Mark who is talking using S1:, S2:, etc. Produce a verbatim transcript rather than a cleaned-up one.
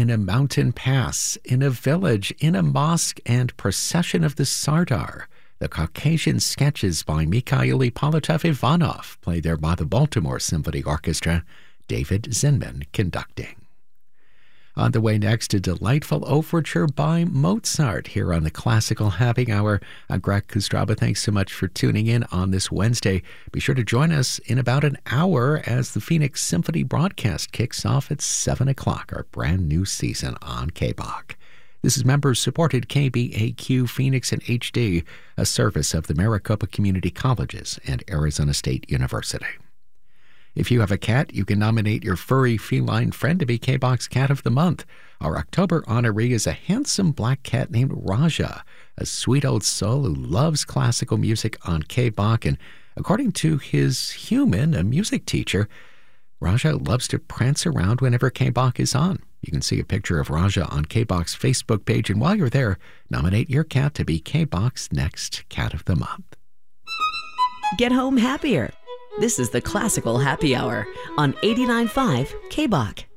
S1: in a mountain pass, in a village, in a mosque, and Procession of the Sardar. The Caucasian Sketches by Mikhail Ippolitov Ivanov, played there by the Baltimore Symphony Orchestra, David Zinman conducting. On the way next, a delightful overture by Mozart here on the Classical Happy Hour. I'm Greg Kostraba. Thanks so much for tuning in on this Wednesday. Be sure to join us in about an hour as the Phoenix Symphony broadcast kicks off at seven o'clock, our brand new season on K B O C. This is members-supported K B A Q Phoenix in H D, a service of the Maricopa Community Colleges and Arizona State University. If you have a cat, you can nominate your furry feline friend to be K B O C's Cat of the Month. Our October honoree is a handsome black cat named Raja, a sweet old soul who loves classical music on K B O C. And according to his human, a music teacher, Raja loves to prance around whenever K B O C is on. You can see a picture of Raja on K B O C's Facebook page. And while you're there, nominate your cat to be K B O C's next Cat of the Month.
S2: Get home happier. This is the Classical Happy Hour on eighty-nine point five K B O C.